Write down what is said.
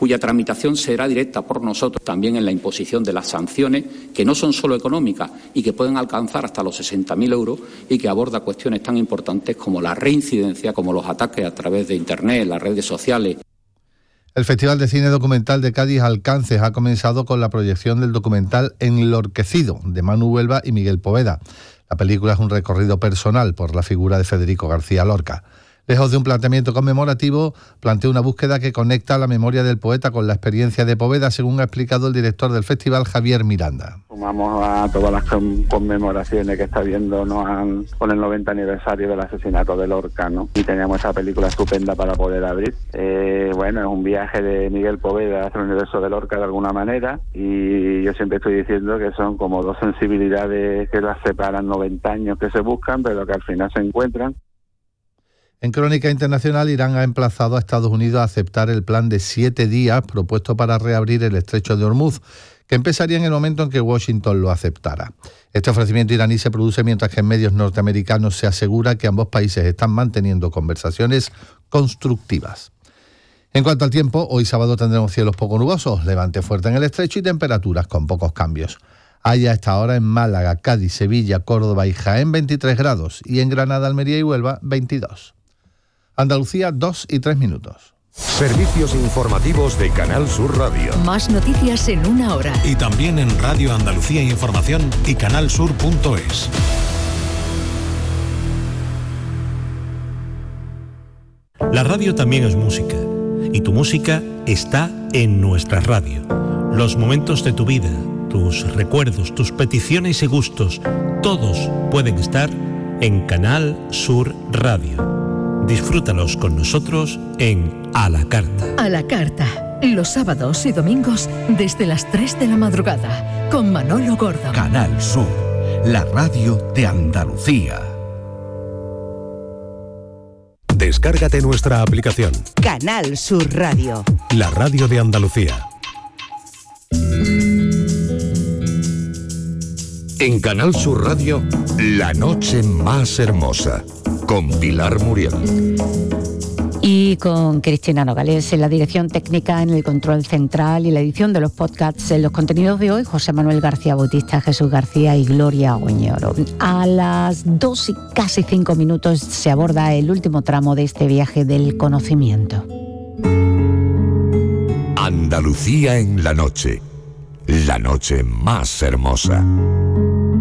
cuya tramitación será directa por nosotros, también en la imposición de las sanciones, que no son solo económicas y que pueden alcanzar hasta los 60.000 euros y que aborda cuestiones tan importantes como la reincidencia, como los ataques a través de Internet, las redes sociales. El Festival de Cine Documental de Cádiz Alcances ha comenzado con la proyección del documental Enlorquecido, de Manu Huelva y Miguel Poveda. La película es un recorrido personal por la figura de Federico García Lorca. Lejos de un planteamiento conmemorativo, plantea una búsqueda que conecta la memoria del poeta con la experiencia de Poveda, según ha explicado el director del festival, Javier Miranda. Sumamos a todas las conmemoraciones que está habiendo, ¿no?, con el 90 aniversario del asesinato de Lorca, ¿no? Y teníamos esa película estupenda para poder abrir. Bueno, es un viaje de Miguel Poveda hacia el universo de Lorca de alguna manera, y yo siempre estoy diciendo que son como dos sensibilidades que las separan 90 años que se buscan, pero que al final se encuentran. En Crónica Internacional, Irán ha emplazado a Estados Unidos a aceptar el plan de 7 días propuesto para reabrir el estrecho de Hormuz, que empezaría en el momento en que Washington lo aceptara. Este ofrecimiento iraní se produce mientras que en medios norteamericanos se asegura que ambos países están manteniendo conversaciones constructivas. En cuanto al tiempo, hoy sábado tendremos cielos poco nubosos, levante fuerte en el estrecho y temperaturas con pocos cambios. Hay a esta hora en Málaga, Cádiz, Sevilla, Córdoba y Jaén 23 grados y en Granada, Almería y Huelva 22. Andalucía, 2 y 3 minutos. Servicios informativos de Canal Sur Radio. Más noticias en una hora. Y también en Radio Andalucía Información y canalsur.es. La radio también es música. Y tu música está en nuestra radio. Los momentos de tu vida, tus recuerdos, tus peticiones y gustos, todos pueden estar en Canal Sur Radio. Disfrútalos con nosotros en A la Carta. A la Carta, los sábados y domingos desde las 3 de la madrugada, con Manolo Gordo. Canal Sur, la radio de Andalucía. Descárgate nuestra aplicación. Canal Sur Radio. La radio de Andalucía. En Canal Sur Radio, La noche más hermosa, con Pilar Muriel. Y con Cristina Nogales en la dirección técnica, en el control central y la edición de los podcasts. En los contenidos de hoy, José Manuel García Bautista, Jesús García y Gloria Oñoro. A las 2 y casi 5 minutos se aborda el último tramo de este viaje del conocimiento. Andalucía en la noche más hermosa.